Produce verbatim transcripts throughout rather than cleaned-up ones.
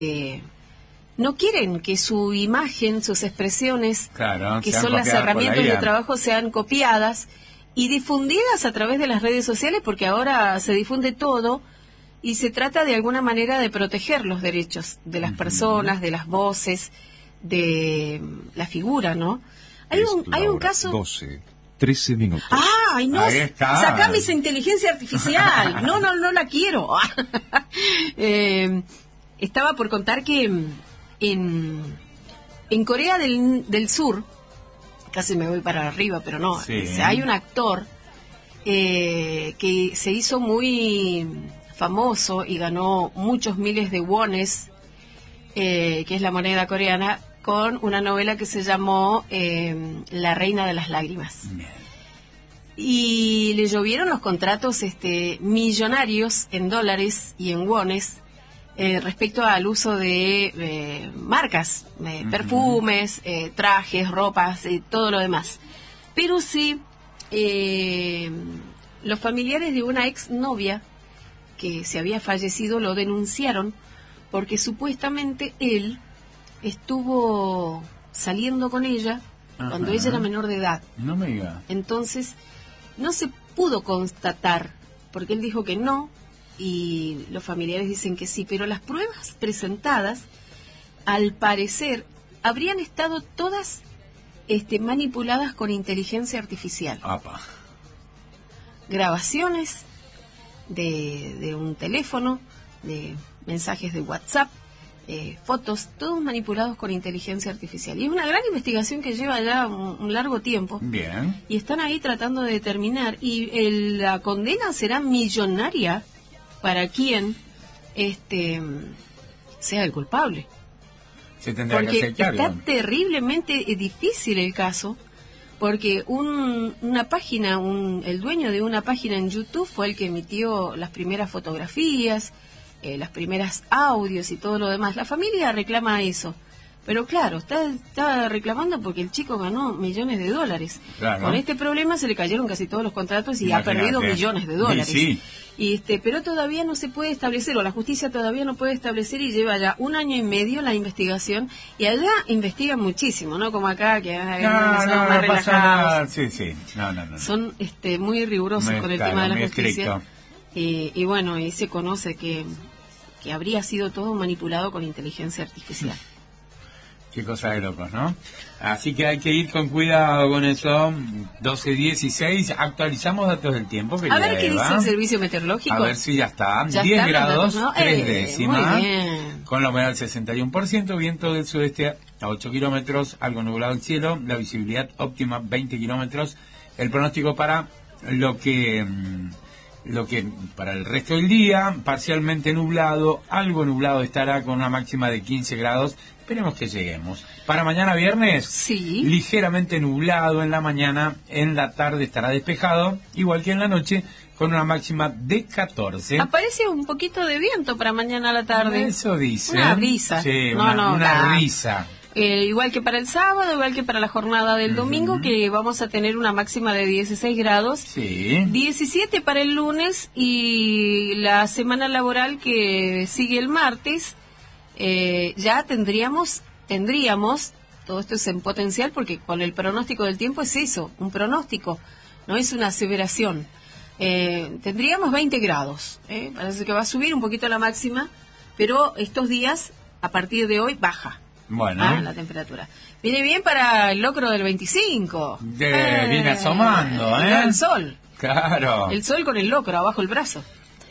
Eh, no quieren que su imagen, sus expresiones, claro, que son las herramientas de trabajo, sean copiadas y difundidas a través de las redes sociales, porque ahora se difunde todo y se trata de alguna manera de proteger los derechos de las uh-huh. personas, de las voces, de la figura, ¿no? Hay es un hay un caso doce, trece minutos. Ah, ay, no, sacame esa inteligencia artificial. No, no, no la quiero. eh, estaba por contar que en en Corea del, del Sur, casi me voy para arriba, pero no, sí. hay un actor eh, que se hizo muy famoso y ganó muchos miles de wones, eh, que es la moneda coreana, con una novela que se llamó eh, La Reina de las Lágrimas. Y le llovieron los contratos este, millonarios en dólares y en wones eh, respecto al uso de eh, marcas, eh, uh-huh. perfumes, eh, trajes, ropas, eh, todo lo demás. Pero sí, eh, los familiares de una ex novia que se había fallecido lo denunciaron porque supuestamente él estuvo saliendo con ella Ajá. cuando ella era menor de edad. No me diga. Entonces, no se pudo constatar, porque él dijo que no, y los familiares dicen que sí, pero las pruebas presentadas, al parecer, habrían estado todas este, manipuladas con inteligencia artificial. Apa. Grabaciones de, de un teléfono, de mensajes de WhatsApp, Eh, fotos, todos manipulados con inteligencia artificial. Y es una gran investigación que lleva ya un, un largo tiempo. Bien. Y están ahí tratando de determinar. Y el, la condena será millonaria para quien este sea el culpable. Se tendrá porque que aceptar, está ¿no? terriblemente difícil el caso. Porque un, una página, un, el dueño de una página en YouTube fue el que emitió las primeras fotografías, Eh, las primeras audios y todo lo demás. La familia reclama eso, pero claro, está, está reclamando porque el chico ganó millones de dólares. Claro. Con este problema se le cayeron casi todos los contratos y Imagínate. ha perdido millones de dólares. Sí, sí. Y este, pero todavía no se puede establecer, o la justicia todavía no puede establecer, y lleva ya un año y medio la investigación, y allá investigan muchísimo, ¿no? Como acá, que hay no, no, no, más no pasa nada. Sí, sí. No, no, no. Son este, muy rigurosos muy, con el claro, tema de la muy justicia. Y, y bueno, y se conoce que que habría sido todo manipulado con inteligencia artificial. Qué cosa de locos, ¿no? Así que hay que ir con cuidado con eso. doce dieciséis, actualizamos datos del tiempo. A ver qué Eva. dice el servicio meteorológico. A ver si ya está. ¿Ya diez están grados, datos, ¿no? tres eh, décimas. Muy bien. Con la humedad del sesenta y uno por ciento, viento del sudeste a ocho kilómetros, algo nublado el cielo, la visibilidad óptima veinte kilómetros. El pronóstico para lo que... Lo que para el resto del día, parcialmente nublado, algo nublado estará con una máxima de quince grados. Esperemos que lleguemos. Para mañana viernes, sí. ligeramente nublado en la mañana, en la tarde estará despejado, igual que en la noche, con una máxima de catorce. Aparece un poquito de viento para mañana a la tarde. Eso dice. Una brisa. Sí, no, una, no, una la... risa. Eh, igual que para el sábado, igual que para la jornada del domingo, uh-huh. que vamos a tener una máxima de dieciséis grados, sí. diecisiete para el lunes, y la semana laboral que sigue el martes, eh, ya tendríamos, tendríamos, todo esto es en potencial porque con el pronóstico del tiempo es eso, un pronóstico, no es una aseveración. Eh, tendríamos veinte grados, ¿eh? Parece que va a subir un poquito la máxima, pero estos días, a partir de hoy, baja. Bueno. Ah, la temperatura. Viene bien para el locro del veinticinco. De, eh, viene asomando, ¿eh? El sol. Claro. El sol con el locro abajo el brazo.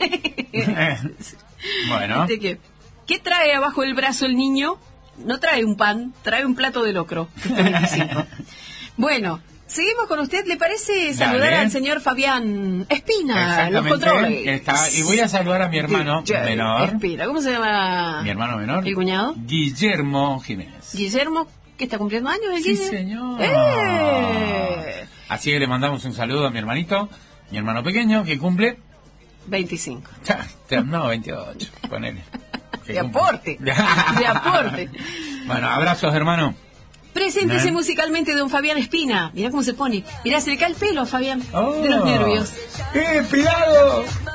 Bueno. ¿Qué, ¿Qué trae abajo el brazo el niño? No trae un pan, trae un plato de locro. Este veinticinco. Bueno, seguimos con usted. ¿Le parece saludar Dale. al señor Fabián Espina? Los controles. Está, y voy a saludar a mi hermano G- menor. Espina. ¿Cómo se llama? Mi hermano menor. ¿El cuñado? Guillermo Jiménez. Guillermo, que está cumpliendo años, ¿el Sí, Guille? señor. ¡Eh! Así que le mandamos un saludo a mi hermanito, mi hermano pequeño, que cumple... veinticinco. No, veintiocho, ponele. De aporte. De aporte. Bueno, abrazos, hermano. Preséntese ¿Eh? musicalmente don Fabián Espina. Mirá cómo se pone. Mirá, se le cae el pelo a Fabián. Oh. De los nervios. ¡Eh, pilado!